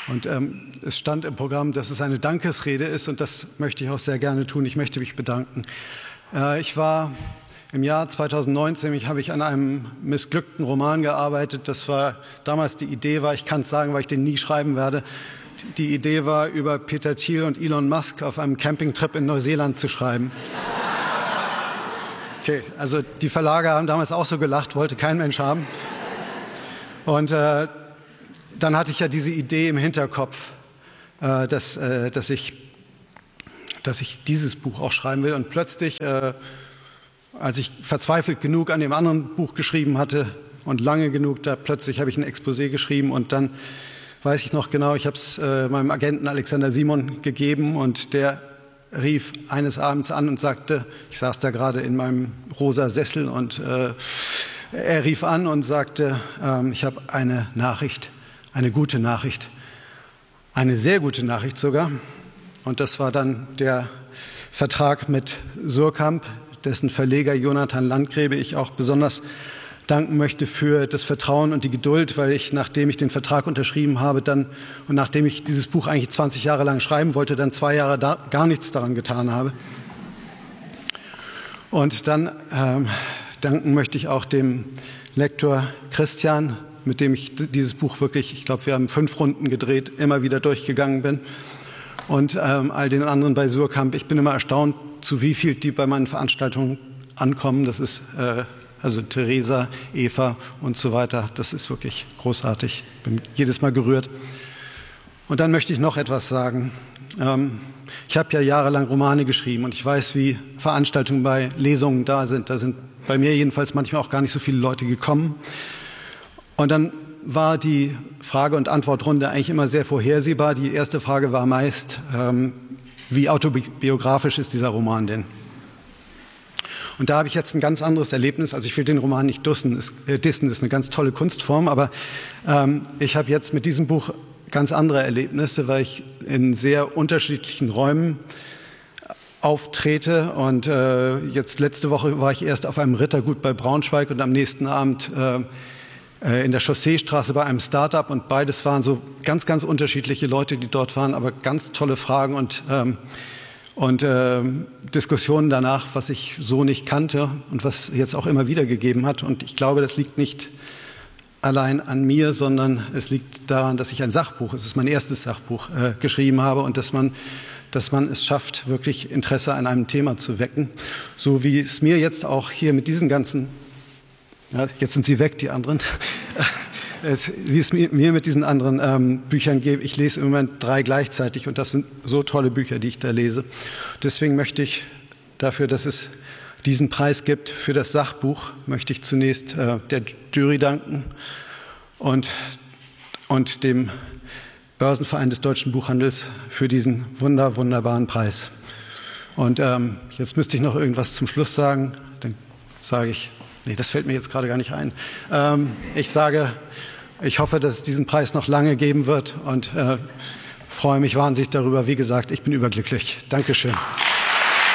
Und es stand im Programm, dass es eine Dankesrede ist und das möchte ich auch sehr gerne tun. Ich möchte mich bedanken. Ich war im Jahr 2019, habe ich an einem missglückten Roman gearbeitet. Das war damals die Idee, ich kann es sagen, weil ich den nie schreiben werde. Die Idee war, über Peter Thiel und Elon Musk auf einem Campingtrip in Neuseeland zu schreiben. Okay, also die Verlage haben damals auch so gelacht, wollte kein Mensch haben. Und dann hatte ich ja diese Idee im Hinterkopf, dass ich dieses Buch auch schreiben will. Und plötzlich, als ich verzweifelt genug an dem anderen Buch geschrieben hatte und lange genug, plötzlich habe ich ein Exposé geschrieben und dann weiß ich noch genau, ich habe es meinem Agenten Alexander Simon gegeben und der rief eines Abends an und sagte, ich saß da gerade in meinem rosa Sessel und er rief an und sagte, ich habe eine Nachricht, eine gute Nachricht, eine sehr gute Nachricht sogar. Und das war dann der Vertrag mit Suhrkamp, dessen Verleger Jonathan Landgräbe ich auch besonders danken möchte für das Vertrauen und die Geduld, weil ich, nachdem ich den Vertrag unterschrieben habe, und nachdem ich dieses Buch eigentlich 20 Jahre lang schreiben wollte, dann 2 Jahre gar nichts daran getan habe. Und dann danken möchte ich auch dem Lektor Christian, mit dem ich dieses Buch wirklich, ich glaube, wir haben 5 Runden gedreht, immer wieder durchgegangen bin. Und all den anderen bei Suhrkamp. Ich bin immer erstaunt, zu wie viel die bei meinen Veranstaltungen ankommen. Das ist also Theresa, Eva und so weiter. Das ist wirklich großartig. Ich bin jedes Mal gerührt. Und dann möchte ich noch etwas sagen. Ich habe ja jahrelang Romane geschrieben und ich weiß, wie Veranstaltungen bei Lesungen da sind. Da sind bei mir jedenfalls manchmal auch gar nicht so viele Leute gekommen. Und dann war die Frage- und Antwortrunde eigentlich immer sehr vorhersehbar. Die erste Frage war meist, wie autobiografisch ist dieser Roman denn? Und da habe ich jetzt ein ganz anderes Erlebnis. Also ich will den Roman nicht dissen, ist eine ganz tolle Kunstform, aber ich habe jetzt mit diesem Buch ganz andere Erlebnisse, weil ich in sehr unterschiedlichen Räumen auftrete. Und jetzt letzte Woche war ich erst auf einem Rittergut bei Braunschweig und am nächsten Abend in der Chausseestraße bei einem Start-up und beides waren so ganz, ganz unterschiedliche Leute, die dort waren, aber ganz tolle Fragen und Diskussionen danach, was ich so nicht kannte und was jetzt auch immer wieder gegeben hat. Und ich glaube, das liegt nicht allein an mir, sondern es liegt daran, dass ich ein Sachbuch, es ist mein erstes Sachbuch, geschrieben habe und dass man es schafft, wirklich Interesse an einem Thema zu wecken. So wie es mir jetzt auch hier mit diesen ganzen, ja, jetzt sind sie weg, die anderen, wie es mir mit diesen anderen Büchern geht. Ich lese im Moment 3 gleichzeitig und das sind so tolle Bücher, die ich da lese. Deswegen möchte ich dafür, dass es diesen Preis gibt für das Sachbuch, möchte ich zunächst der Jury danken und dem Börsenverein des deutschen Buchhandels für diesen wunderbaren Preis. Und jetzt müsste ich noch irgendwas zum Schluss sagen. Dann sage ich, nee, das fällt mir jetzt gerade gar nicht ein. Ich hoffe, dass es diesen Preis noch lange geben wird und freue mich wahnsinnig darüber. Wie gesagt, ich bin überglücklich. Dankeschön.